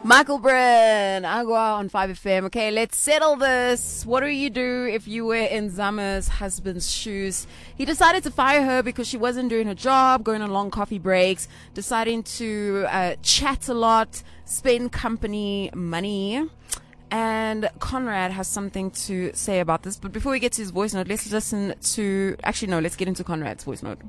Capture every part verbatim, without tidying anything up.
Michael Bryn, Agua on five F M. Okay, let's settle this. What do you do if you were in Zama's husband's shoes? He decided to fire her because she wasn't doing her job, going on long coffee breaks, deciding to uh, chat a lot, spend company money. And Conrad has something to say about this. But before we get to his voice note, let's listen to... Actually, no, let's get into Conrad's voice note.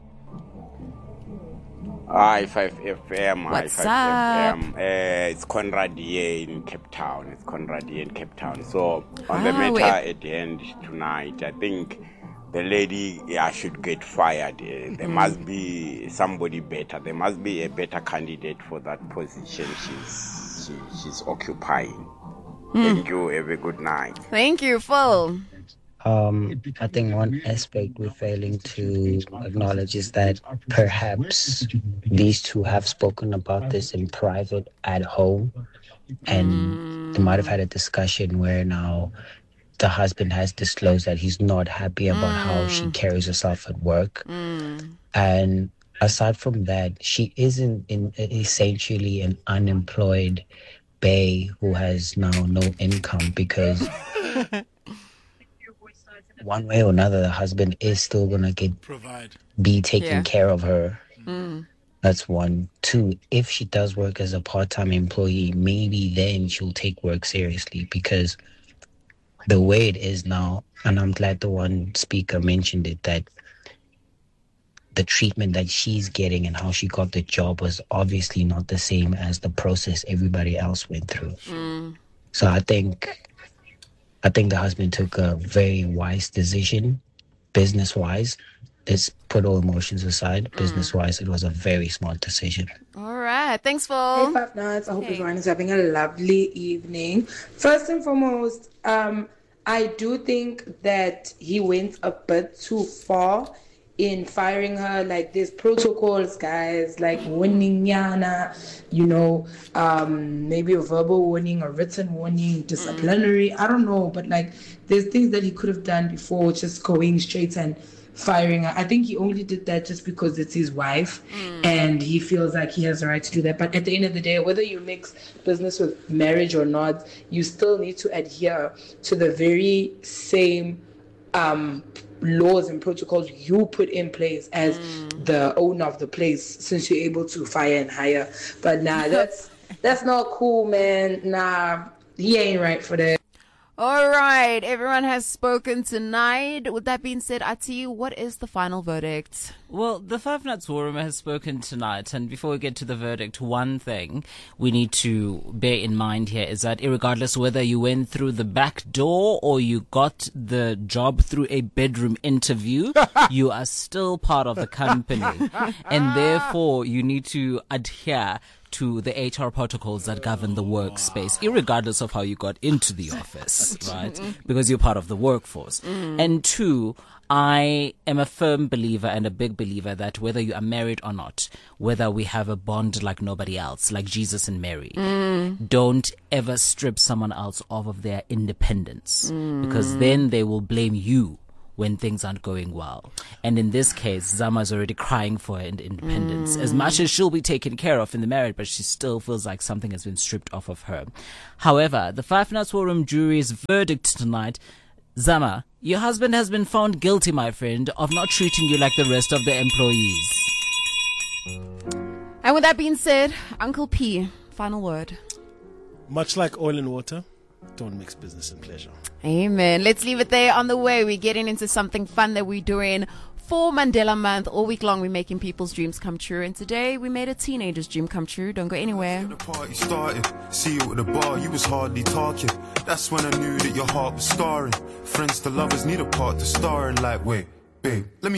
Hi, five F M. What's Hi, five F M. Uh, it's Conrad here in Cape Town. It's Conrad here in Cape Town. So, on the Ah, matter wait. at the end tonight, I think the lady yeah, should get fired. Uh, there must be somebody better. There must be a better candidate for that position she's, she, she's occupying. Thank you. Have a good night. Thank you, Phil. Um, I think one aspect we're failing to acknowledge is that perhaps these two have spoken about this in private at home, and they might have had a discussion where now the husband has disclosed that he's not happy about how she carries herself at work. And aside from that, she isn't in, essentially an unemployed bae who has now no income, because one way or another, the husband is still going to get Provide. be taking Yeah. care of her. Mm. That's one. Two, if she does work as a part-time employee, maybe then she'll take work seriously, because the way it is now, and I'm glad the one speaker mentioned it, that the treatment that she's getting and how she got the job was obviously not the same as the process everybody else went through. Mm. So I think I think the husband took a very wise decision, business-wise. Let's put all emotions aside. Business-wise, it was a very smart decision. All right. Thanks, Hey, Phil. Five Nuts. I hope Hey. everyone is having a lovely evening. First and foremost, um, I do think that he went a bit too far in firing her. Like, there's protocols, guys, like warning yana, you know, um, maybe a verbal warning, a written warning, disciplinary. I don't know, but like, there's things that he could have done before just going straight and firing her. I think he only did that just because it's his wife and he feels like he has the right to do that. But at the end of the day, whether you mix business with marriage or not, you still need to adhere to the very same um, laws and protocols you put in place as the owner of the place, since you're able to fire and hire. But nah, that's that's not cool, man. Nah, he ain't right for that. All right. Everyone has spoken tonight. With that being said, Ati, what is the final verdict? Well, the Five Nuts War Room has spoken tonight, and before we get to the verdict, one thing we need to bear in mind here is that irregardless whether you went through the back door or you got the job through a bedroom interview, you are still part of the company, and therefore you need to adhere to the H R protocols that govern the workspace, irregardless of how you got into the office, right? Because you're part of the workforce. And two, I am a firm believer and a big believer that whether you are married or not, whether we have a bond like nobody else, like Jesus and Mary, don't ever strip someone else off of their independence, because then they will blame you when things aren't going well. And in this case, Zama is already crying for her ind- independence. As much as she'll be taken care of in the marriage, but she still feels like something has been stripped off of her. However, the Five Nuts War Room jury's verdict tonight, Zama, your husband has been found guilty, my friend, of not treating you like the rest of the employees. And with that being said, Uncle P, final word. Much like oil and water, don't mix business and pleasure. Amen. Let's leave it there. On the way, we're getting into something fun that we're doing for Mandela Month. All week long, we're making people's dreams come true. And today, we made a teenager's dream come true. Don't go anywhere. The party started, see you at the bar, you was hardly talking. That's when I knew that your heart was scarring. Friends to lovers need a part to star in. Like, wait, babe, let me